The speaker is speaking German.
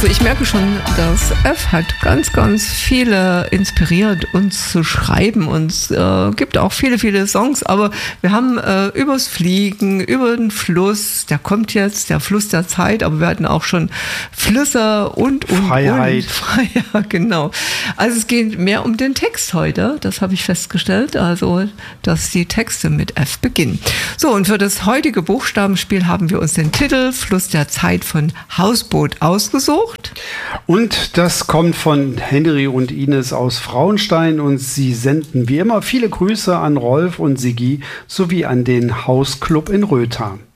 Ich merke schon, das F hat ganz, ganz viele inspiriert, uns zu schreiben. Und es gibt auch viele, viele Songs. Aber wir haben übers Fliegen, über den Fluss, der kommt jetzt, der Fluss der Zeit. Aber wir hatten auch schon Flüsse und Freiheit. Ja, genau. Also es geht mehr um den Text heute. Das habe ich festgestellt. Also, dass die Texte mit F beginnen. So, und für das heutige Buchstabenspiel haben wir uns den Titel Fluss der Zeit von Hausboot ausgesucht. Und das kommt von Henry und Ines aus Frauenstein und sie senden wie immer viele Grüße an Rolf und Sigi sowie an den Hausclub in Rötha.